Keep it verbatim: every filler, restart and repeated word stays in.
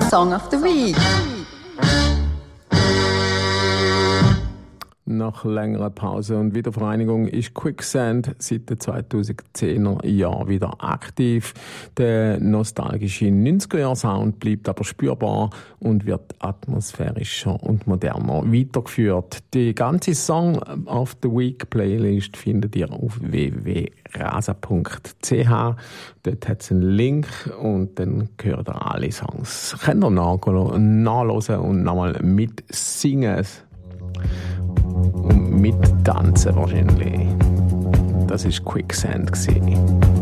Song of the Week. Nach längerer Pause und Wiedervereinigung ist Quicksand seit den zweitausendzehner Jahren wieder aktiv. Der nostalgische neunziger-Jahr-Sound bleibt aber spürbar und wird atmosphärischer und moderner weitergeführt. Die ganze Song of the Week Playlist findet ihr auf w w w punkt rasa punkt c h. Dort hat es einen Link und dann gehört ihr alle Songs. Könnt ihr nachhören, nachhören und nochmal mitsingen. Und mittanzen wahrscheinlich. Das war Quicksand.